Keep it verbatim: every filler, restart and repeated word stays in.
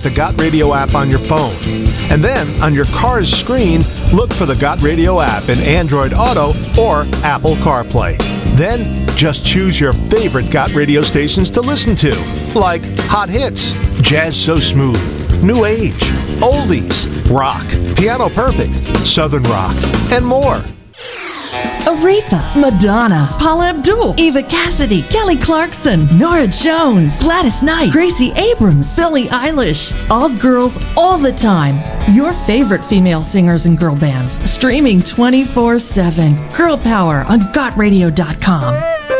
the Got Radio app on your phone. And then, on your car's screen, look for the Got Radio app in Android Auto or Apple CarPlay. Then, just choose your favorite Got Radio stations to listen to, like Hot Hits, Jazz So Smooth, New Age, Oldies, Rock, Piano Perfect, Southern Rock, and more. Aretha, Madonna, Paula Abdul, Eva Cassidy, Kelly Clarkson, Norah Jones, Gladys Knight, Gracie Abrams, Billie Eilish. All girls, all the time. Your favorite female singers and girl bands. Streaming twenty-four seven. Girl Power on got radio dot com.